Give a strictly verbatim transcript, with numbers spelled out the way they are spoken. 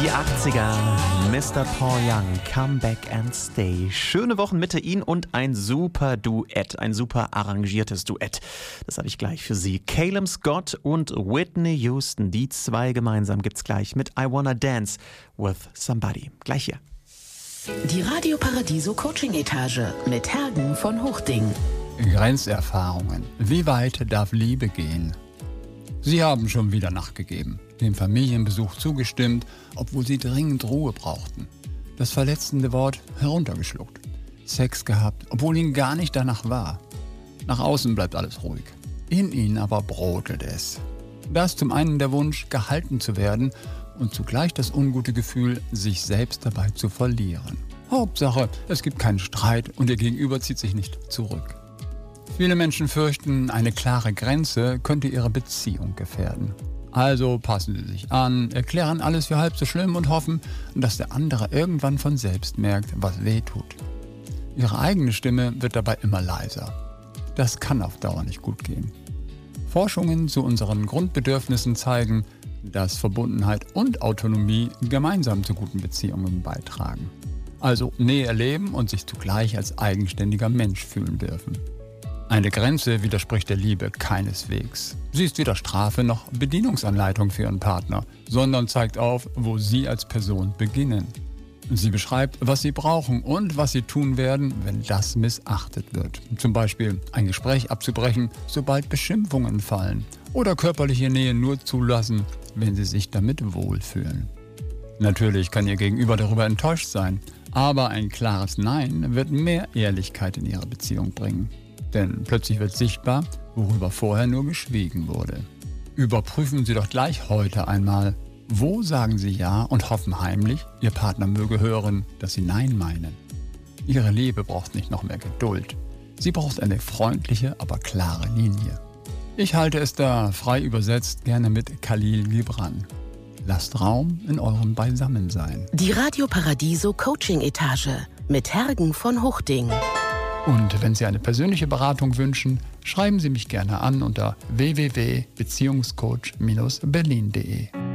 Die achtziger, Mister Paul Young, Come Back and Stay. Schöne Wochenmitte, ihn und ein super Duett, ein super arrangiertes Duett. Das habe ich gleich für Sie. Calum Scott und Whitney Houston, die zwei gemeinsam gibt's gleich mit I Wanna Dance with Somebody. Gleich hier. Die Radio Paradiso Coaching Etage mit Hergen von Hochding. Grenzerfahrungen. Wie weit darf Liebe gehen? Sie haben schon wieder nachgegeben, dem Familienbesuch zugestimmt, obwohl sie dringend Ruhe brauchten. Das verletzende Wort heruntergeschluckt. Sex gehabt, obwohl ihnen gar nicht danach war. Nach außen bleibt alles ruhig. In ihnen aber brodelt es. Da ist zum einen der Wunsch, gehalten zu werden und zugleich das ungute Gefühl, sich selbst dabei zu verlieren. Hauptsache, es gibt keinen Streit und ihr Gegenüber zieht sich nicht zurück. Viele Menschen fürchten, eine klare Grenze könnte ihre Beziehung gefährden. Also passen sie sich an, erklären alles für halb so schlimm und hoffen, dass der andere irgendwann von selbst merkt, was weh tut. Ihre eigene Stimme wird dabei immer leiser. Das kann auf Dauer nicht gut gehen. Forschungen zu unseren Grundbedürfnissen zeigen, dass Verbundenheit und Autonomie gemeinsam zu guten Beziehungen beitragen. Also Nähe erleben und sich zugleich als eigenständiger Mensch fühlen dürfen. Eine Grenze widerspricht der Liebe keineswegs. Sie ist weder Strafe noch Bedienungsanleitung für Ihren Partner, sondern zeigt auf, wo Sie als Person beginnen. Sie beschreibt, was Sie brauchen und was Sie tun werden, wenn das missachtet wird. Zum Beispiel ein Gespräch abzubrechen, sobald Beschimpfungen fallen. Oder körperliche Nähe nur zulassen, wenn Sie sich damit wohlfühlen. Natürlich kann Ihr Gegenüber darüber enttäuscht sein, aber ein klares Nein wird mehr Ehrlichkeit in Ihre Beziehung bringen. Denn plötzlich wird sichtbar, worüber vorher nur geschwiegen wurde. Überprüfen Sie doch gleich heute einmal, wo sagen Sie Ja und hoffen heimlich, Ihr Partner möge hören, dass Sie Nein meinen. Ihre Liebe braucht nicht noch mehr Geduld. Sie braucht eine freundliche, aber klare Linie. Ich halte es da, frei übersetzt, gerne mit Khalil Gibran. Lasst Raum in eurem Beisammensein. Die Radio Paradiso Coaching Etage mit Hergen von Hochding. Und wenn Sie eine persönliche Beratung wünschen, schreiben Sie mich gerne an unter w w w punkt beziehungscoach Bindestrich berlin punkt de.